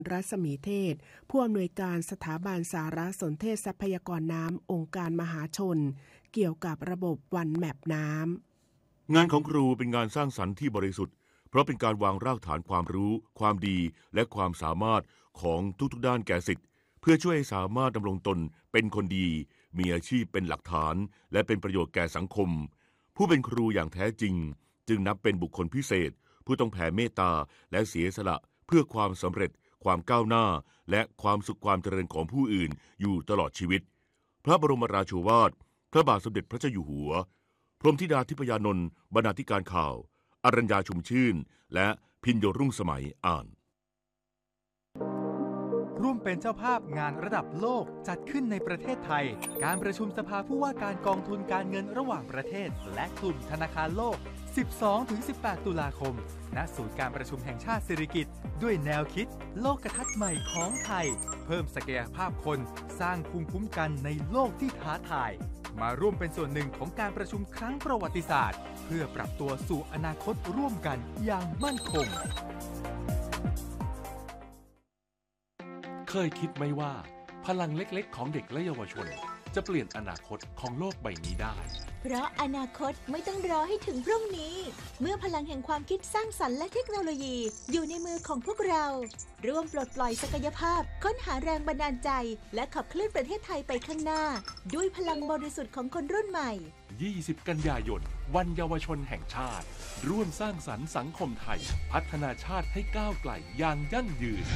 รัศมีเทศผู้อำนวยการสถาบันสารสนเทศทรัพยากรน้ำองค์การมหาชนเกี่ยวกับระบบวันแมปน้ำงานของครูเป็นงานสร้างสรรค์ที่บริสุทธิ์เพราะเป็นการวางรากฐานความรู้ความดีและความสามารถของทุกๆด้านแก่ศิษย์เพื่อช่วยให้สามารถดำรงตนเป็นคนดีมีอาชีพเป็นหลักฐานและเป็นประโยชน์แก่สังคมผู้เป็นครูอย่างแท้จริงจึงนับเป็นบุคคลพิเศษผู้ต้องแผ่เมตตาและเสียสละเพื่อความสำเร็จความก้าวหน้าและความสุขความเจริญของผู้อื่นอยู่ตลอดชีวิตพระบรมราโชวาทพระบาทสมเด็จพระเจ้าอยู่หัวพรหมธิดาธิปยานนท์บรรณาธิการข่าวอรัญญาชุมชื่นและพิญโยรุ่งสมัยอ่านร่วมเป็นเจ้าภาพงานระดับโลกจัดขึ้นในประเทศไทยการประชุมสภาผู้ว่าการกองทุนการเงินระหว่างประเทศและกลุ่มธนาคารโลก 12-18 ตุลาคมณศูนย์การประชุมแห่งชาติสิริกิติ์ด้วยแนวคิดโลกทัศน์ใหม่ของไทยเพิ่มศักยภาพคนสร้างภูมิคุ้มกันในโลกที่ท้าทายมาร่วมเป็นส่วนหนึ่งของการประชุมครั้งประวัติศาสตร์เพื่อปรับตัวสู่อนาคตร่วมกันอย่างมั่นคงเคยคิดไหมว่าพลังเล็กๆของเด็กและเยาวชนจะเปลี่ยนอนาคตของโลกใบนี้ได้เพราะอนาคตไม่ต้องรอให้ถึงพรุ่งนี้เมื่อพลังแห่งความคิดสร้างสรรค์และเทคโนโลยีอยู่ในมือของพวกเราร่วมปลดปล่อยศักยภาพค้นหาแรงบันดาลใจและขับเคลื่อนประเทศไทยไปข้างหน้าด้วยพลังบริสุทธิ์ของคนรุ่นใหม่ 20 กันยายนวันเยาวชนแห่งชาติร่วมสร้างสรรค์สังคมไทยพัฒนาชาติให้ก้าวไกลอย่างยั่งยืน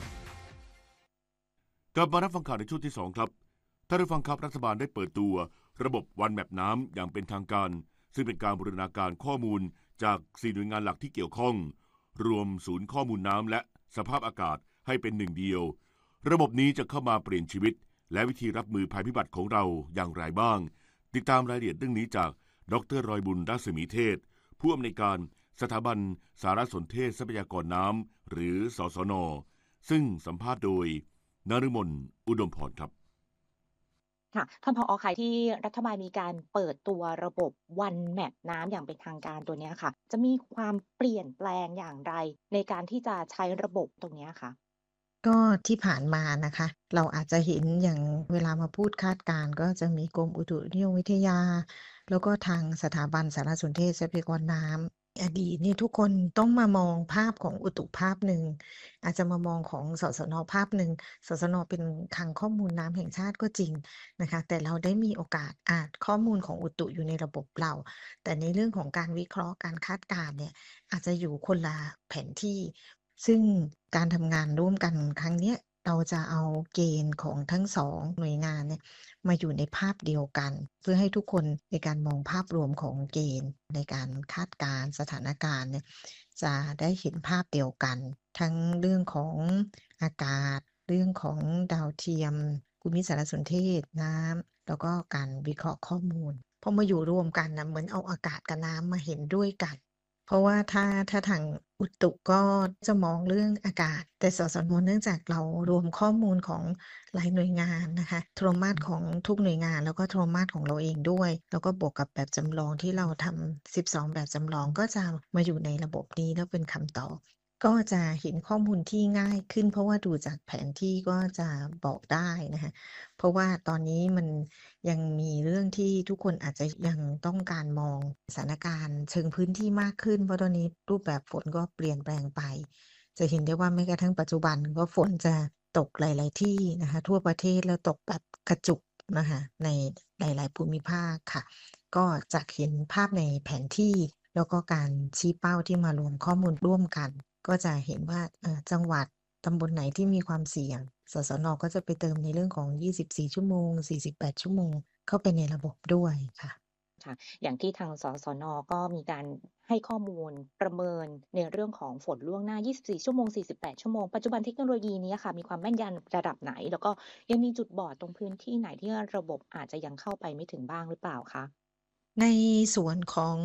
กลับมารับฟังข่าวในช่วงที่2ครับท่านผู้ฟังครับรัฐบาลได้เปิดตัวระบบวันแมปน้ำอย่างเป็นทางการซึ่งเป็นการบูรณาการข้อมูลจาก4หน่วยงานหลักที่เกี่ยวข้องรวมศูนย์ข้อมูลน้ำและสภาพอากาศให้เป็นหนึ่งเดียวระบบนี้จะเข้ามาเปลี่ยนชีวิตและวิธีรับมือภัยพิบัติของเราอย่างไรบ้างติดตามรายละเอียดเรื่องนี้จากดร.รอยบุญรัศมีเทศผู้อำนวยการสถาบันสารสนเทศทรัพยากรน้ำหรือสสน.ซึ่งสัมภาษณ์โดยนฤมลอุดมพรครับค่ะท่านผอ.คะที่รัฐบาลมีการเปิดตัวระบบวันแมปน้ำอย่างเป็นทางการตัวนี้ค่ะจะมีความเปลี่ยนแปลงอย่างไรในการที่จะใช้ระบบตรงนี้ค่ะก็ที่ผ่านมานะคะเราอาจจะเห็นอย่างเวลามาพูดคาดการณ์ก็จะมีกรมอุตุนิยมวิทยาแล้วก็ทางสถาบันสารสนเทศทรัพยากรน้ำอดีตนี่ทุกคนต้องมามองภาพของอุตุภาพหนึ่งอาจจะมามองของสสนภาพหนึ่งสสนเป็นคลังข้อมูลน้ำแห่งชาติก็จริงนะคะแต่เราได้มีโอกาสอ่านข้อมูลของอุตุอยู่ในระบบเราแต่ในเรื่องของการวิเคราะห์การคาดการณ์เนี่ยอาจจะอยู่คนละแผนที่ซึ่งการทำงานร่วมกันครั้งเนี้ยเราจะเอาเกณฑ์ของทั้ง2หน่วยงานเนี่ยมาอยู่ในภาพเดียวกันเพื่อให้ทุกคนในการมองภาพรวมของเกณฑ์ในการคาดการณ์สถานการณ์เนี่ยจะได้เห็นภาพเดียวกันทั้งเรื่องของอากาศเรื่องของดาวเทียมภูมิสารสนเทศน้ำแล้วก็การวิเคราะห์ข้อมูลพอมาอยู่รวมกันนะเหมือนเอาอากาศกับน้ำมาเห็นด้วยกันเพราะว่าถ้าทางอุตุก็จะมองเรื่องอากาศแต่สสน.เนื่องจากเรารวมข้อมูลของหลายหน่วยงานนะคะโทรมาสของทุกหน่วยงานแล้วก็โทรมาสของเราเองด้วยแล้วก็บวกกับแบบจำลองที่เราทำ12แบบจำลองก็จะมาอยู่ในระบบนี้แล้วเป็นคำตอบก็จะเห็นข้อมูลที่ง่ายขึ้นเพราะว่าดูจากแผนที่ก็จะบอกได้นะคะเพราะว่าตอนนี้มันยังมีเรื่องที่ทุกคนอาจจะยังต้องการมองสถานการณ์เชิงพื้นที่มากขึ้นเพราะตอนนี้รูปแบบฝนก็เปลี่ยนแปลงไปจะเห็นได้ว่าแม้กระทั่งปัจจุบันก็ฝนจะตกหลายๆที่นะคะทั่วประเทศแล้วตกแบบกระจุกนะคะในหลายๆภูมิภาคค่ะก็จะเห็นภาพในแผนที่แล้วก็การชี้เป้าที่มารวมข้อมูลร่วมกันก็จะเห็นว่าจังหวัดตำบลไหนที่มีความเสี่ยงสสน.ก็จะไปเติมในเรื่องของ24ชั่วโมง48ชั่วโมงเข้าไปในระบบด้วยค่ะอย่างที่ทางสสน.ก็มีการให้ข้อมูลประเมินในเรื่องของฝนล่วงหน้า24ชั่วโมง48ชั่วโมงปัจจุบันเทคโนโลยีนี้ค่ะมีความแม่นยำระดับไหนแล้วก็ยังมีจุดบอดตรงพื้นที่ไหนที่ระบบอาจจะยังเข้าไปไม่ถึงบ้างหรือเปล่าคะในส่วนของ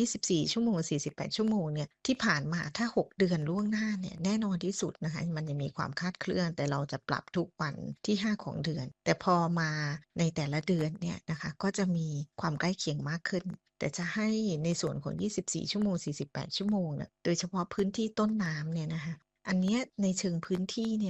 24ชั่วโมง48ชั่วโมงเนี่ยที่ผ่านมาถ้า6เดือนล่วงหน้าเนี่ยแน่นอนที่สุดนะคะมันจะมีความคลาดเคลื่อนแต่เราจะปรับทุกวันที่5ของเดือนแต่พอมาในแต่ละเดือนเนี่ยนะคะก็จะมีความใกล้เคียงมากขึ้นแต่จะให้ในส่วนของ24ชั่วโมง48ชั่วโมงเนี่ยโดยเฉพาะพื้นที่ต้นน้ำเนี่ยนะคะอันเนี้ยในเชิงพื้นที่เนี่ย